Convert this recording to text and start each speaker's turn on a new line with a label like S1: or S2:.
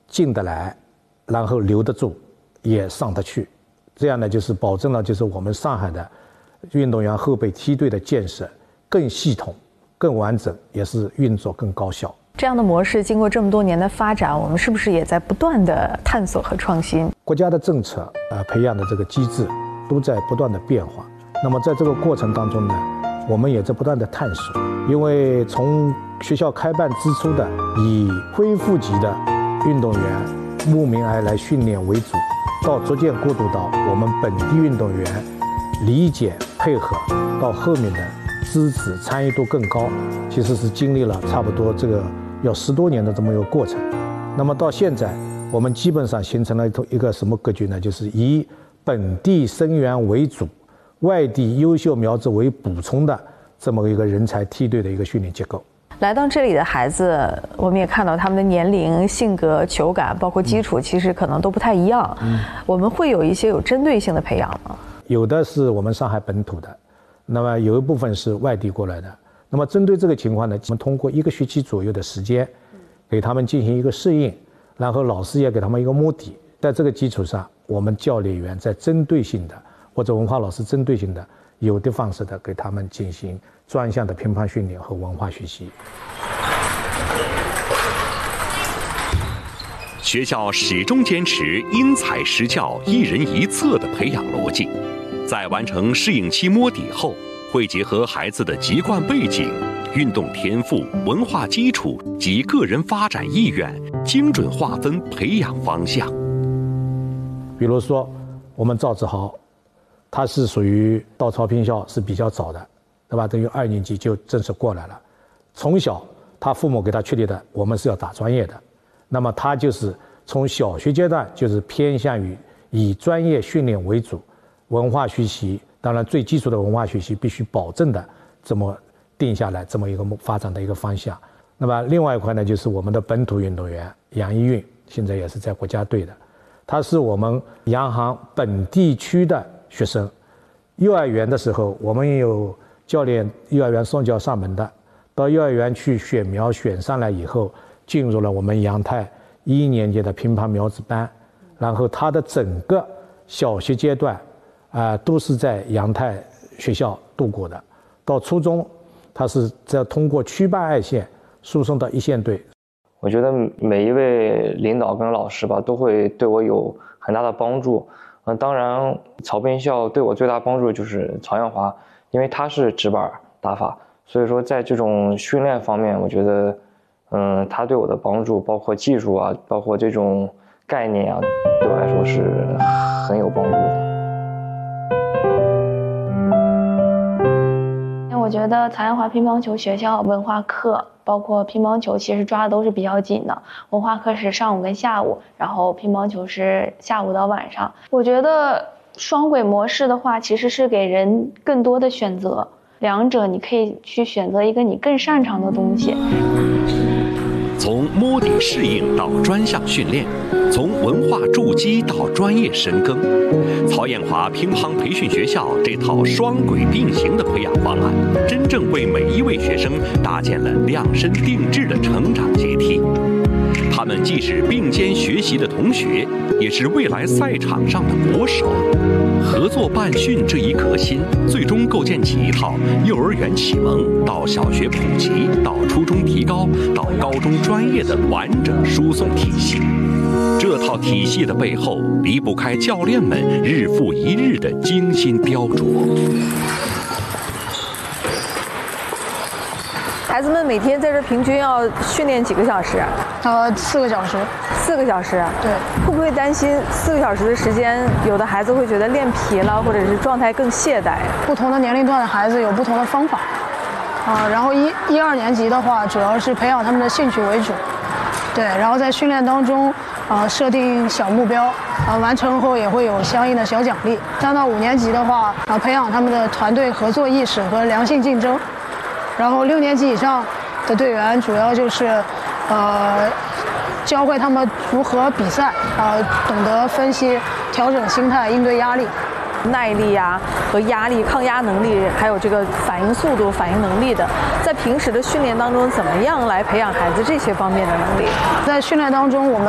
S1: 进得来，然后留得住，也上得去，这样呢就是保证了就是我们上海的运动员后备梯队的建设更系统、更完整，也是运作更高效。
S2: 这样的模式经过这么多年的发展，我们是不是也在不断的探索和创新？
S1: 国家的政策培养的这个机制都在不断的变化。那么在这个过程当中呢，我们也在不断的探索。因为从学校开办之初的以恢复级的运动员慕名而来训练为主，到逐渐过渡到我们本地运动员理解配合，到后面的支持参与度更高，其实是经历了差不多这个要10多年的这么一个过程。那么到现在我们基本上形成了一个什么格局呢？就是以本地生源为主，外地优秀苗子为补充的这么一个人才梯队的一个训练结构。
S2: 来到这里的孩子，我们也看到他们的年龄、性格、球感，包括基础，其实可能都不太一样。我们会有一些有针对性的培养吗？
S1: 有的是我们上海本土的，那么有一部分是外地过来的。那么针对这个情况呢，我们通过1个学期左右的时间，给他们进行一个适应，然后老师也给他们一个摸底。在这个基础上，我们教练员在针对性的或者文化老师针对性的有的放矢的给他们进行专项的乒乓训练和文化学习。
S3: 学校始终坚持因材施教、一人一策的培养逻辑，在完成适应期摸底后，会结合孩子的籍贯背景、运动天赋、文化基础及个人发展意愿，精准划分培养方向。
S1: 比如说我们赵志豪，他是属于到曹乒校是比较早的，对吧？等于2年级就正式过来了。从小他父母给他确立的，我们是要打专业的，那么他就是从小学阶段就是偏向于以专业训练为主，文化学习当然最基础的文化学习必须保证的这么定下来这么一个发展的一个方向。那么另外一块呢，就是我们的本土运动员杨一运，现在也是在国家队的，他是我们洋行本地区的学生。幼儿园的时候我们也有教练幼儿园送教上门的，到幼儿园去选苗选上来以后，进入了我们杨泰1年级的乒乓苗子班，然后他的整个小学阶段都是在杨泰学校度过的。到初中他是在通过区办2线输送到1线队。
S4: 我觉得每一位领导跟老师吧，都会对我有很大的帮助。当然曹乒校对我最大帮助就是曹艳华，因为他是直板打法，所以说在这种训练方面，我觉得他对我的帮助，包括技术啊，包括这种概念啊，对我来说是很有帮助的。
S5: 我觉得曹艳华乒乓球学校文化课包括乒乓球其实抓的都是比较紧的，文化课是上午跟下午，然后乒乓球是下午到晚上。我觉得双轨模式的话其实是给人更多的选择，两者你可以去选择一个你更擅长的东西。
S3: 从摸底适应到专项训练，从文化筑基到专业深耕，曹艳华乒乓培训学校这套双轨并行的培养方案，真正为每一位学生搭建了量身定制的成长阶梯。他们既是并肩学习的同学，也是未来赛场上的国手。合作办训这一核心，最终构建起一套幼儿园启蒙到小学普及到初中提高到高中专业的完整输送体系。这套体系的背后，离不开教练们日复一日的精心雕琢。
S2: 孩子们每天在这平均要训练几个小时
S6: ？4个小时。
S2: 4个小时？对。会不会担心4个小时的时间，有的孩子会觉得练疲了，或者是状态更懈怠？
S6: 不同的年龄段的孩子有不同的方法。然后1、2年级的话，主要是培养他们的兴趣为主。对，然后在训练当中，设定小目标，完成后也会有相应的小奖励。3到5年级的话，培养他们的团队合作意识和良性竞争。然后6年级以上的队员主要就是教会他们如何比赛，懂得分析、调整心态、应对压力。
S2: 耐力啊和压力、抗压能力，还有这个反应速度、反应能力的，在平时的训练当中，怎么样来培养孩子这些方面的能力？
S6: 在训练当中，我们